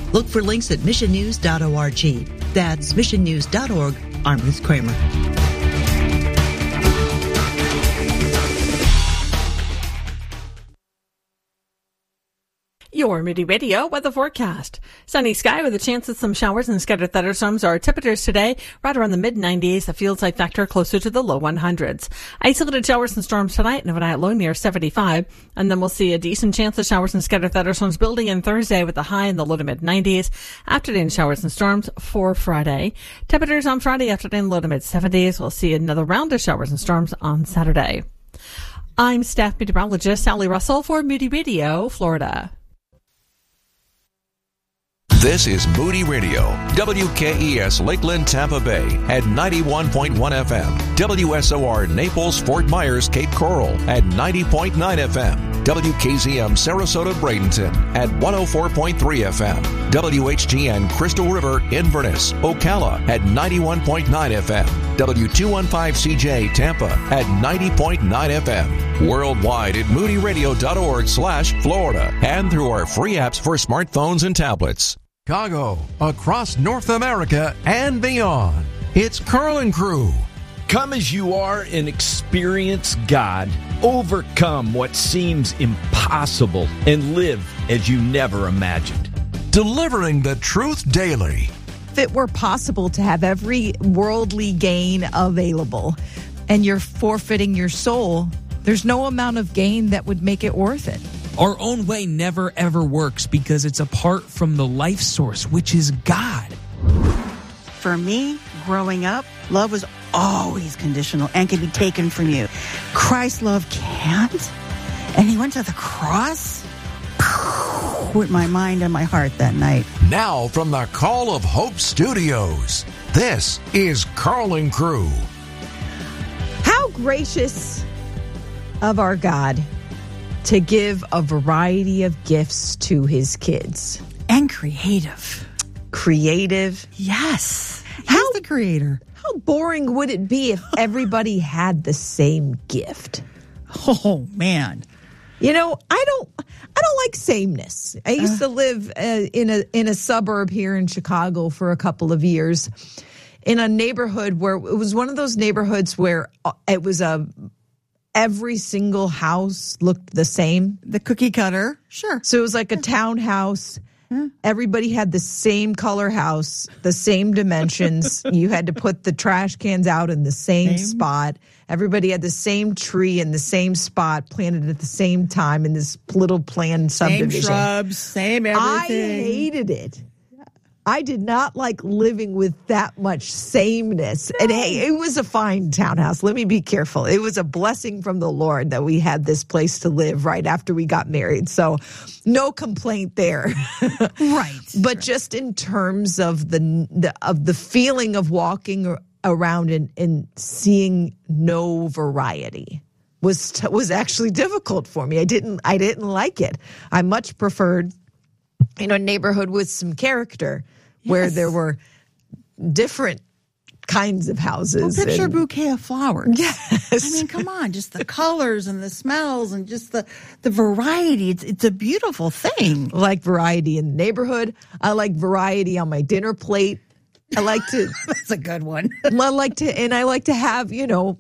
Look for links at missionnews.org. That's missionnews.org. I'm Ruth Kramer. Your Moody Radio weather forecast. Sunny sky with a chance of some showers and scattered thunderstorms. Our temperatures today right around the mid-90s. The field site factor closer to the low 100s. Isolated showers and storms tonight and overnight low near 75. And then we'll see a decent chance of showers and scattered thunderstorms building in Thursday with a high in the low to mid-90s. Afternoon showers and storms for Friday. Temperatures on Friday afternoon low to mid-70s. We'll see another round of showers and storms on Saturday. I'm staff meteorologist Sally Russell for Moody Radio, Florida. This is Moody Radio, WKES Lakeland, Tampa Bay at 91.1 FM, WSOR Naples, Fort Myers, Cape Coral at 90.9 FM, WKZM Sarasota, Bradenton at 104.3 FM, WHGN Crystal River, Inverness, Ocala at 91.9 FM, W215CJ Tampa at 90.9 FM, worldwide at moodyradio.org/Florida and through our free apps for smartphones and tablets. Chicago, across North America and beyond. It's Carl and Crew. Come as you are and experience God. Overcome what seems impossible and live as you never imagined. Delivering the truth daily. If it were possible to have every worldly gain available and you're forfeiting your soul, there's no amount of gain that would make it worth it. Our own way never, ever works because it's apart from the life source, which is God. For me, growing up, love was always conditional and can be taken from you. Christ's love can't. And he went to the cross with my mind and my heart that night. Now from the Call of Hope Studios, this is Carl and Crew. How gracious of our God to give a variety of gifts to his kids. And creative. Creative. Yes. He's the creator. How boring would it be if everybody had the same gift? Oh, man. You know, I don't like sameness. I used to live in a suburb here in Chicago for a couple of years in a neighborhood where it was one of those neighborhoods where it was every single house looked the same. The cookie cutter. Sure. So it was like a townhouse. Everybody had the same color house, the same dimensions. You had to put the trash cans out in the same spot. Everybody had the same tree in the same spot, planted at the same time in this little planned subdivision. Same shrubs, same everything. I hated it. I did not like living with that much sameness. And hey, it was a fine townhouse. Let me be careful. It was a blessing from the Lord that we had this place to live right after we got married. So no complaint there. Right. But just in terms of the feeling of walking around and seeing no variety was actually difficult for me. I didn't like it. I much preferred a neighborhood with some character. Where there were different kinds of houses. Well, picture a bouquet of flowers. Yes. I mean, come on, just the colors and the smells and just the variety. It's a beautiful thing. I like variety in the neighborhood. I like variety on my dinner plate. I like to. That's a good one. I like to have,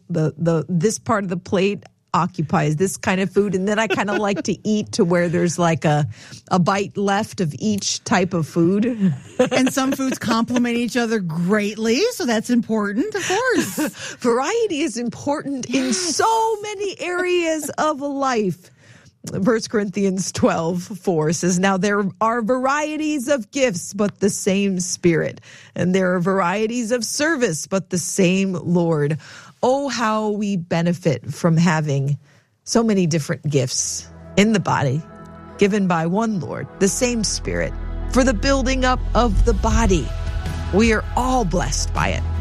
this part of the plate occupies this kind of food, and then I kind of like to eat to where there's like a bite left of each type of food. And some foods complement each other greatly, so that's important, of course. Variety is important in so many areas of life. 1 Corinthians 12:4 says, "Now there are varieties of gifts, but the same Spirit. And there are varieties of service, but the same Lord." Oh, how we benefit from having so many different gifts in the body, given by one Lord, the same Spirit, for the building up of the body. We are all blessed by it.